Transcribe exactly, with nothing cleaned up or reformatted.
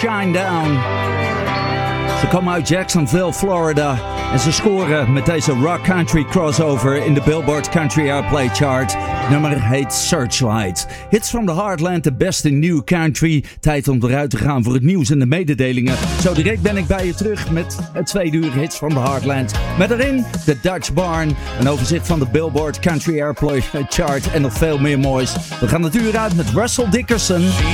Shine Down. Ze komen uit Jacksonville, Florida. En ze scoren met deze rock country crossover in de Billboard Country Airplay Chart. Het nummer heet Searchlight. Hits from the Heartland, de beste new country. Tijd om eruit te gaan voor het nieuws en de mededelingen. Zo direct ben ik bij je terug met het tweede uur Hits from the Heartland. Met daarin de Dutch Barn. Een overzicht van de Billboard Country Airplay Chart en nog veel meer moois. We gaan het uur uit met Russell Dickerson.